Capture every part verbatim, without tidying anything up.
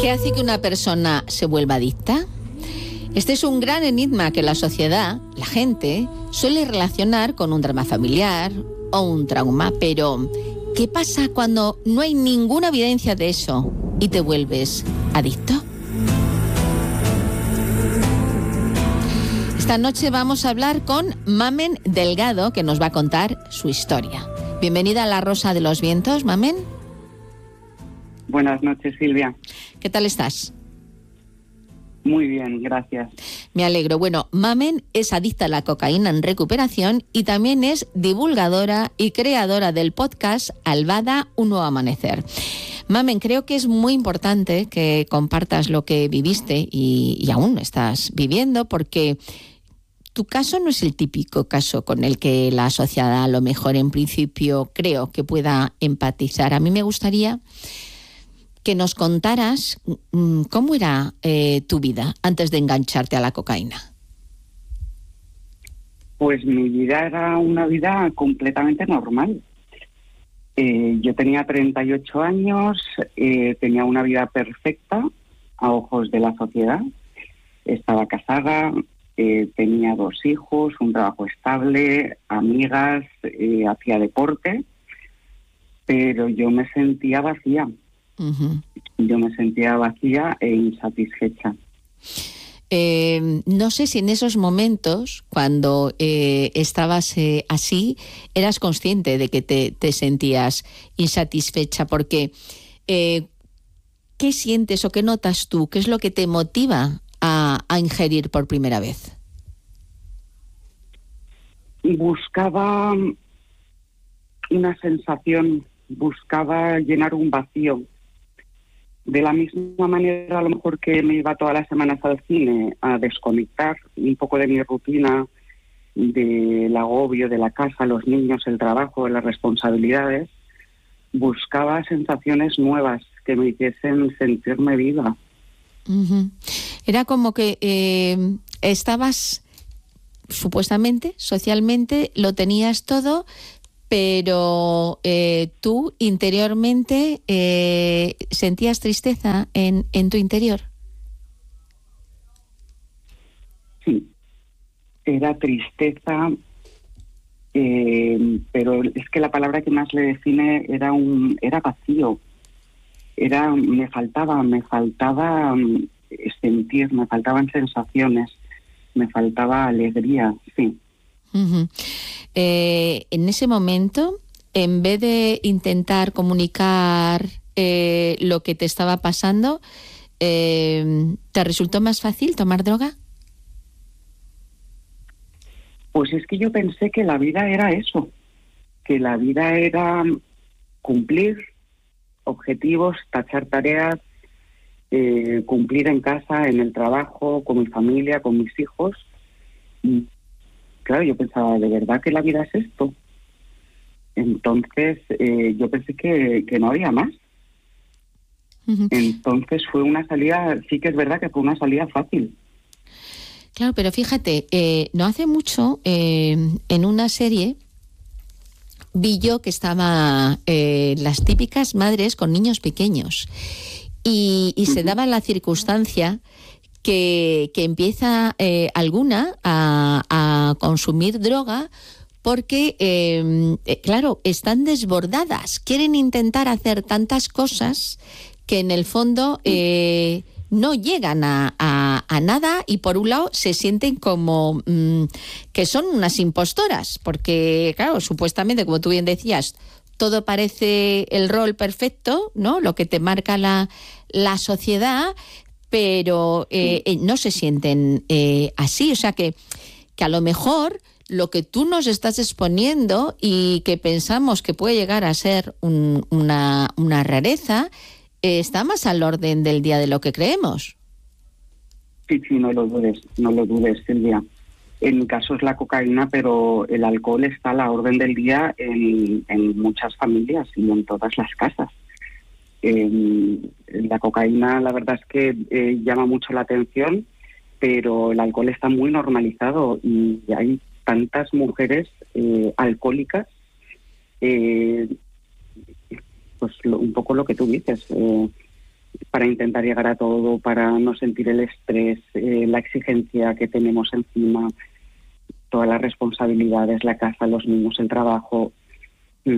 ¿Qué hace que una persona se vuelva adicta? Este es un gran enigma que la sociedad, la gente, suele relacionar con un drama familiar o un trauma, pero ¿qué pasa cuando no hay ninguna evidencia de eso y te vuelves adicto? Esta noche vamos a hablar con Mamen Delgado, que nos va a contar su historia. Bienvenida a La Rosa de los Vientos, Mamen. Buenas noches, Silvia. ¿Qué tal estás? Muy bien, gracias. Me alegro. Bueno, Mamen es adicta a la cocaína en recuperación y también es divulgadora y creadora del podcast Albada, un nuevo amanecer. Mamen, creo que es muy importante que compartas lo que viviste y, y aún estás viviendo, porque tu caso no es el típico caso con el que la sociedad a lo mejor en principio creo que pueda empatizar. A mí me gustaría que nos contaras cómo era eh, tu vida antes de engancharte a la cocaína. Pues mi vida era una vida completamente normal. Eh, yo tenía treinta y ocho años, eh, tenía una vida perfecta a ojos de la sociedad. Estaba casada, eh, tenía dos hijos, un trabajo estable, amigas, eh, hacía deporte, pero yo me sentía vacía. Uh-huh. Yo me sentía vacía e insatisfecha. Eh, no sé si en esos momentos, cuando eh, estabas eh, así, eras consciente de que te, te sentías insatisfecha, porque eh, ¿qué sientes o qué notas tú? ¿Qué es lo que te motiva a, a ingerir por primera vez? Buscaba una sensación, buscaba llenar un vacío. De la misma manera, a lo mejor que me iba todas las semanas al cine a desconectar un poco de mi rutina, del agobio de la casa, los niños, el trabajo, las responsabilidades, buscaba sensaciones nuevas que me hiciesen sentirme viva. Uh-huh. Era como que eh, estabas, supuestamente, socialmente, lo tenías todo, pero eh, tú interiormente eh, sentías tristeza en, en tu interior. Sí, era tristeza, eh, pero es que la palabra que más le define era un era vacío. Era me faltaba, me faltaba um, sentir, me faltaban sensaciones, me faltaba alegría, sí. Uh-huh. Eh, en ese momento, en vez de intentar comunicar eh, lo que te estaba pasando, eh, ¿te resultó más fácil tomar droga? Pues es que yo pensé que la vida era eso, que la vida era cumplir objetivos, tachar tareas, eh, cumplir en casa, en el trabajo, con mi familia, con mis hijos. Y claro, yo pensaba, ¿de verdad que la vida es esto? Entonces, eh, yo pensé que, que no había más. Uh-huh. Entonces fue una salida, sí que es verdad que fue una salida fácil. Claro, pero fíjate, eh, no hace mucho, eh, en una serie, vi yo que estaba eh, las típicas madres con niños pequeños y, y uh-huh. se daba la circunstancia Que, que empieza eh, alguna a, a consumir droga porque, eh, eh, claro, están desbordadas, quieren intentar hacer tantas cosas que en el fondo eh, no llegan a, a, a nada y por un lado se sienten como mmm, que son unas impostoras, porque, claro, supuestamente, como tú bien decías, todo parece el rol perfecto, ¿no? Lo que te marca la, la sociedad, pero eh, eh, no se sienten eh, así. O sea que, que a lo mejor lo que tú nos estás exponiendo y que pensamos que puede llegar a ser un, una, una rareza, eh, está más al orden del día de lo que creemos. Sí, sí, no lo dudes, no lo dudes, Silvia. En mi caso es la cocaína, pero el alcohol está a la orden del día en, en muchas familias y en todas las casas. Eh, la cocaína, la verdad es que eh, llama mucho la atención, pero el alcohol está muy normalizado y hay tantas mujeres eh, alcohólicas, eh, pues lo, un poco lo que tú dices, eh, para intentar llegar a todo, para no sentir el estrés, eh, la exigencia que tenemos encima, todas las responsabilidades, la casa, los niños, el trabajo. Mm.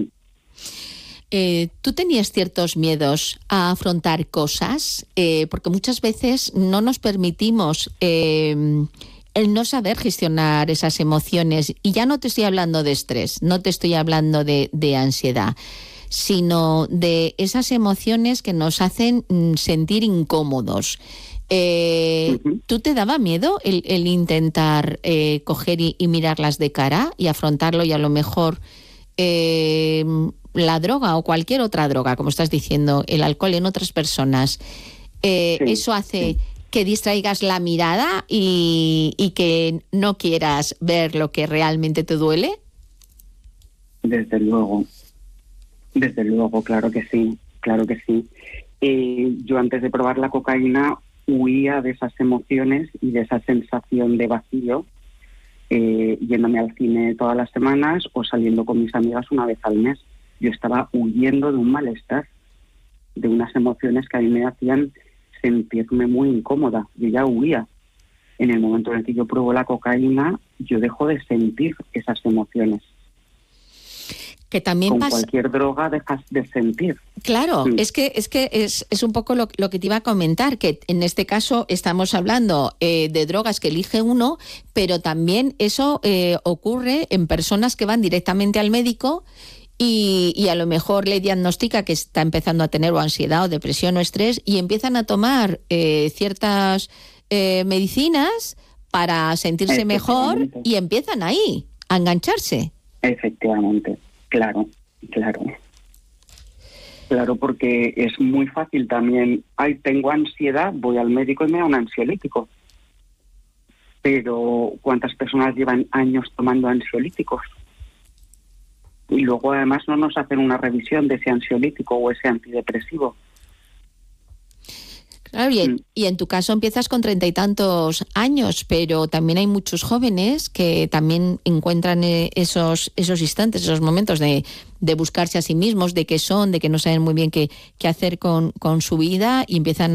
Eh, ¿Tú tenías ciertos miedos a afrontar cosas? Eh, porque muchas veces no nos permitimos eh, el no saber gestionar esas emociones. Y ya no te estoy hablando de estrés, no te estoy hablando de, de ansiedad, sino de esas emociones que nos hacen sentir incómodos. Eh, uh-huh. ¿Tú te daba miedo el, el intentar eh, coger y, y mirarlas de cara y afrontarlo y a lo mejor... Eh, la droga o cualquier otra droga, como estás diciendo, el alcohol en otras personas, eh, sí, eso hace sí. que distraigas la mirada y, y que no quieras ver lo que realmente te duele? Desde luego, desde luego, claro que sí, claro que sí. Eh, yo antes de probar la cocaína huía de esas emociones y de esa sensación de vacío, eh, yéndome al cine todas las semanas o saliendo con mis amigas una vez al mes. Yo estaba huyendo de un malestar, de unas emociones que a mí me hacían sentirme muy incómoda. Yo ya huía. En el momento en el que yo pruebo la cocaína, yo dejo de sentir esas emociones. Que también Con pasa... cualquier droga dejas de sentir. Claro, sí. es que es que es, es un poco lo, lo que te iba a comentar, que en este caso estamos hablando eh, de drogas que elige uno, pero también eso eh, ocurre en personas que van directamente al médico Y, y a lo mejor le diagnostica que está empezando a tener o ansiedad o depresión o estrés y empiezan a tomar eh, ciertas eh, medicinas para sentirse mejor y empiezan ahí a engancharse. Efectivamente, claro, claro. Claro, porque es muy fácil también. Ay, tengo ansiedad, voy al médico y me da un ansiolítico. Pero ¿cuántas personas llevan años tomando ansiolíticos? Y luego además no nos hacen una revisión de ese ansiolítico o ese antidepresivo. Claro, y en, mm. y en tu caso empiezas con treinta y tantos años, pero también hay muchos jóvenes que también encuentran esos esos instantes, esos momentos de, de buscarse a sí mismos, de qué son, de que no saben muy bien qué, qué hacer con, con su vida y empiezan